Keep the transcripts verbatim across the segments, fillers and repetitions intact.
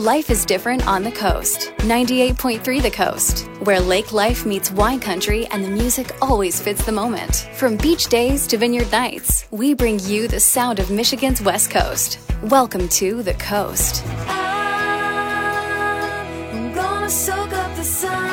Life is different on the coast. ninety-eight point three The Coast, where lake life meets wine country and the music always fits the moment. From beach days to vineyard nights, we bring you the sound of Michigan's West Coast. Welcome to The Coast. I'm gonna soak up the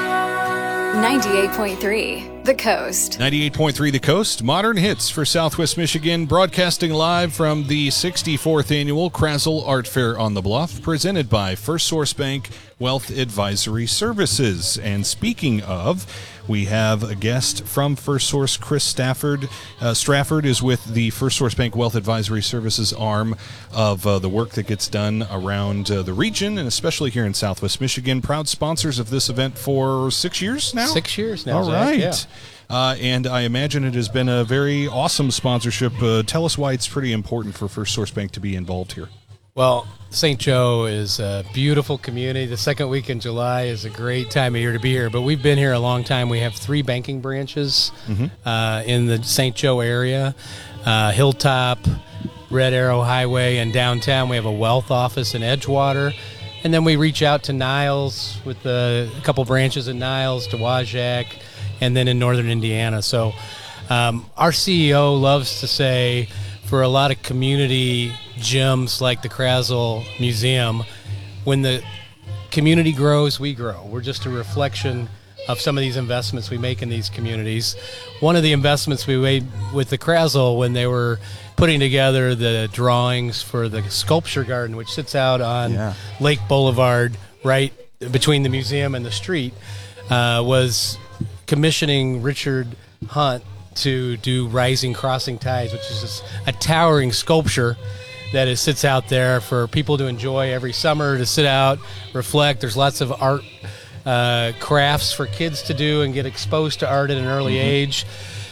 sun. ninety-eight point three The Coast. ninety-eight point three The Coast, modern hits for Southwest Michigan, broadcasting live from the sixty-fourth Annual Krasl Art Fair on the Bluff, presented by First Source Bank Wealth Advisory Services. And speaking of, we have a guest from First Source. Chris Stafford. Uh, Strafford is with the First Source Bank Wealth Advisory Services arm of uh, the work that gets done around uh, the region, and especially here in Southwest Michigan. Proud sponsors of this event for six years now? Six years now. All Zach, right. Yeah. Uh, and I imagine it has been a very awesome sponsorship. Uh, tell us why it's pretty important for First Source Bank to be involved here. Well, Saint Joe is a beautiful community. The second week in July is a great time of year to be here, but we've been here a long time. We have three banking branches mm-hmm. uh, in the Saint Joe area, uh, Hilltop, Red Arrow Highway, and downtown. We have a wealth office in Edgewater, and then we reach out to Niles with a couple branches in Niles, to Wajack, and then in northern Indiana. So um, our C E O loves to say, for a lot of community gyms like the Krasl Museum, when the community grows, we grow. We're just a reflection of some of these investments we make in these communities. One of the investments we made with the Krasl when they were putting together the drawings for the sculpture garden, which sits out on yeah. Lake Boulevard, right between the museum and the street, uh, was commissioning Richard Hunt to do Rising Crossing Tides, which is just a towering sculpture that is, sits out there for people to enjoy every summer, to sit out, reflect. There's lots of art uh, crafts for kids to do and get exposed to art at an early mm-hmm. age.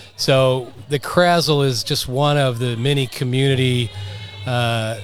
So the Krasl is just one of the many community uh,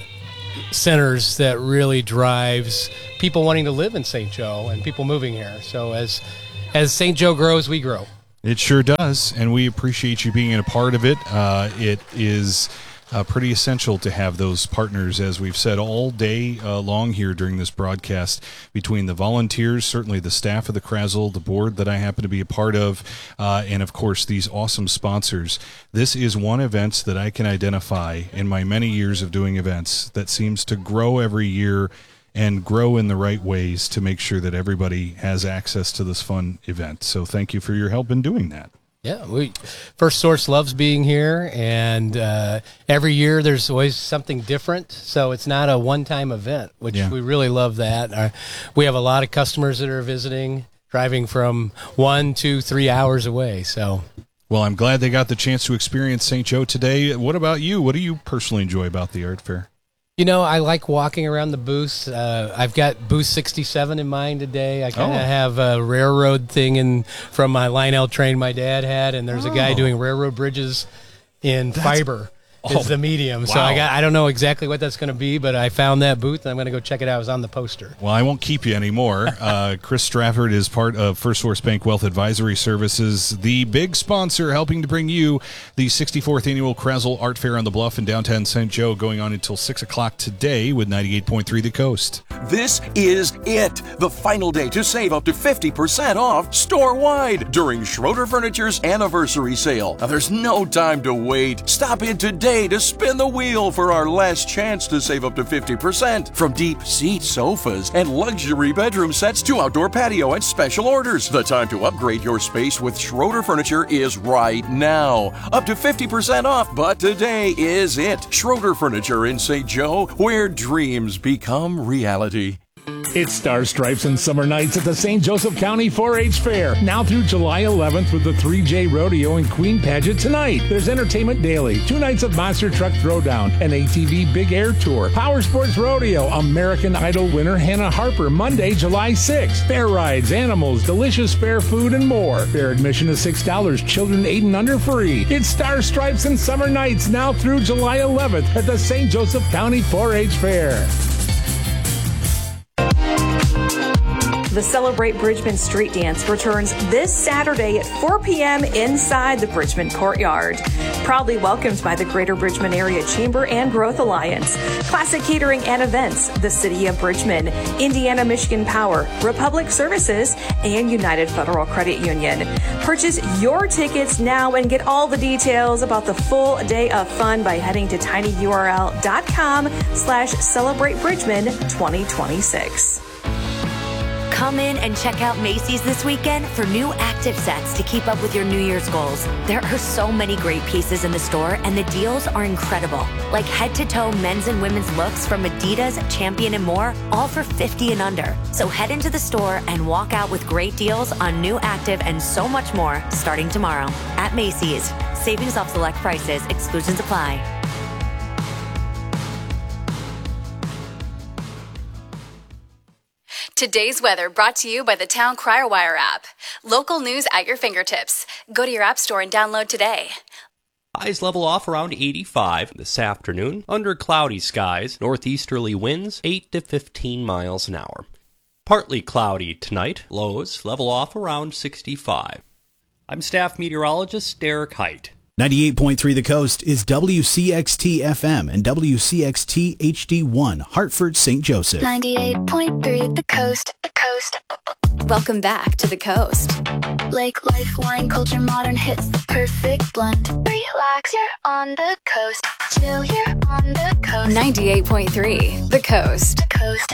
centers that really drives people wanting to live in Saint Joe and people moving here. So as as Saint Joe grows, we grow. It sure does, and we appreciate you being a part of it. Uh, it is uh, pretty essential to have those partners, as we've said all day uh, long here during this broadcast, between the volunteers, certainly the staff of the Krasl, the board that I happen to be a part of, uh, and, of course, these awesome sponsors. This is one event that I can identify in my many years of doing events that seems to grow every year and grow in the right ways to make sure that everybody has access to this fun event. So thank you for your help in doing that. Yeah, we First Source loves being here, and uh, every year there's always something different, so it's not a one-time event, which yeah. we really love that. Uh, we have a lot of customers that are visiting, driving from one, two, three hours away, so... Well, I'm glad they got the chance to experience Saint Joe today. What about you? What do you personally enjoy about the art fair? You know, I like walking around the booths. Uh, I've got booth sixty-seven in mind today. I kind of oh. have a railroad thing in from my Lionel train my dad had, and there's oh. a guy doing railroad bridges in That's, fiber. Oh, is the medium. Wow. So I got I don't know exactly what that's going to be, but I found that booth, and I'm going to go check it out. It was on the poster. Well, I won't keep you anymore. uh, Chris Strafford is part of First Source Bank Wealth Advisory Services, the big sponsor helping to bring you the sixty-fourth Annual Krasl Art Fair on the Bluff in downtown Saint Joe, going on until six o'clock today with ninety-eight point three The Coast. This is it, the final day to save up to fifty percent off store-wide during Schroeder Furniture's anniversary sale. Now, there's no time to wait. Stop in today to spin the wheel for our last chance to save up to fifty percent. From deep seat sofas and luxury bedroom sets to outdoor patio and special orders. The time to upgrade your space with Schroeder Furniture is right now. Up to fifty percent off, but today is it. Schroeder Furniture in Saint Joe, where dreams become reality. It's Star Stripes and Summer Nights at the Saint Joseph County four H Fair, now through July eleventh with the three J Rodeo and Queen Pageant tonight. There's entertainment daily, two nights of Monster Truck Throwdown, an A T V Big Air Tour, Power Sports Rodeo, American Idol winner Hannah Harper, Monday, July sixth. Fair rides, animals, delicious fair food, and more. Fair admission is six dollars, children eight and under free. It's Star Stripes and Summer Nights now through July eleventh at the Saint Joseph County four H Fair. The Celebrate Bridgman Street Dance returns this Saturday at four p.m. inside the Bridgman Courtyard. Proudly welcomed by the Greater Bridgman Area Chamber and Growth Alliance, Classic Catering and Events, the City of Bridgman, Indiana Michigan Power, Republic Services, and United Federal Credit Union. Purchase your tickets now and get all the details about the full day of fun by heading to tinyurl.com slash celebrate Bridgman 2026. Come in and check out Macy's this weekend for new active sets to keep up with your New Year's goals. There are so many great pieces in the store, and the deals are incredible. Like head-to-toe men's and women's looks from Adidas, Champion, and more, all for fifty dollars and under. So head into the store and walk out with great deals on new active and so much more starting tomorrow. At Macy's. Savings off select prices. Exclusions apply. Today's weather brought to you by the Town Crier Wire app. Local news at your fingertips. Go to your app store and download today. Highs level off around eighty-five this afternoon. Under cloudy skies, northeasterly winds eight to fifteen miles an hour. Partly cloudy tonight. Lows level off around sixty-five. I'm staff meteorologist Derek Height. ninety-eight point three The Coast is W C X T F M and W C X T H D one, Hartford, Saint Joseph. ninety-eight point three The Coast, The Coast. Welcome back to The Coast. Lake life, wine culture, modern hits, the perfect blend. Relax, you're on the coast. Chill, you're on the coast. ninety-eight point three The Coast. The Coast.